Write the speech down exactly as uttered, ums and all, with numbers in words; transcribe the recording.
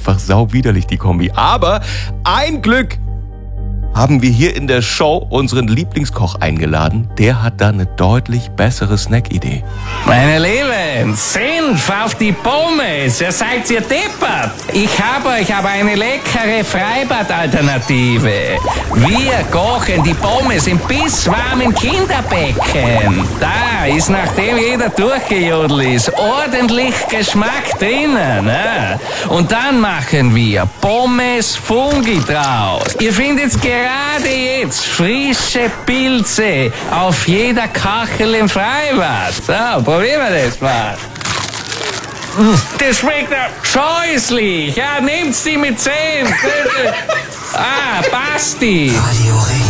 einfach sauwiderlich, die Kombi. Aber ein Glück haben wir hier in der Show unseren Lieblingskoch eingeladen. Der hat da eine deutlich bessere Snack-Idee. Meine Lieben, Senf auf die Pommes. Ihr seid ihr deppert. Ich habe euch aber eine leckere Freibad-Alternative. Wir kochen die Pommes im bisswarmen Kinderbecken. Da ist, nachdem jeder durchgejodelt ist, ordentlich Geschmack drinnen. Ne? Und dann machen wir Pommes Fungi draus. Ihr findet gerade jetzt frische Pilze auf jeder Kachel im Freibad. So, probieren wir das mal. Das schmeckt ja scheußlich. Ja, nehmt sie mit Senf. Ah, Basti.